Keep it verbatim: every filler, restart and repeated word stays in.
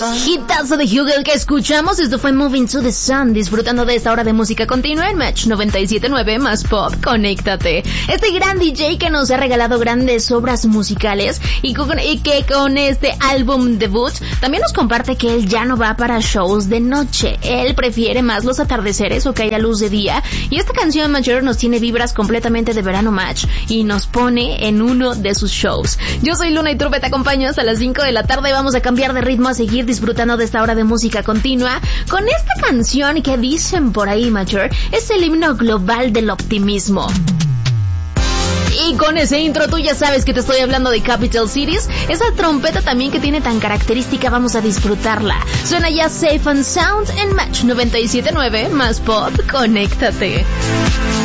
Hitazo de Hugel que escuchamos, esto fue Moving to the Sun, disfrutando de esta hora de música continua en Match noventa y siete punto nueve más Pop, conéctate. Este gran D J que nos ha regalado grandes obras musicales y, con, y que con este álbum debut también nos comparte que él ya no va para shows de noche, él prefiere más los atardeceres o que haya luz de día, y esta canción Mayor nos tiene vibras completamente de verano Match y nos pone en uno de sus shows. Yo soy Luna y Turbe, te acompaño hasta las cinco de la tarde, vamos a cambiar de ritmo, a seguir disfrutando de esta hora de música continua con esta canción que dicen por ahí, Mature, es el himno global del optimismo. Y con ese intro tú ya sabes que te estoy hablando de Capital Cities, esa trompeta también que tiene tan característica, vamos a disfrutarla. Suena ya Safe and Sound en Match noventa y siete punto nueve más Pop, conéctate.